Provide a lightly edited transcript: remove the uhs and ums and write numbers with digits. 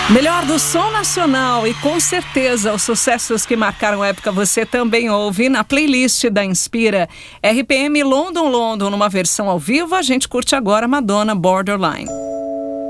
Melhor do som nacional e com certeza os sucessos que marcaram a época você também ouve na playlist da Inspira. RPM London London numa versão ao vivo, a gente curte agora Madonna Borderline.